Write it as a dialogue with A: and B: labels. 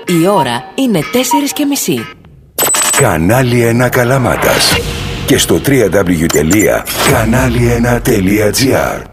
A: Η ώρα είναι 4:30.
B: Κανάλι 1 Καλαμάτας. Και στο www.kanali1.gr.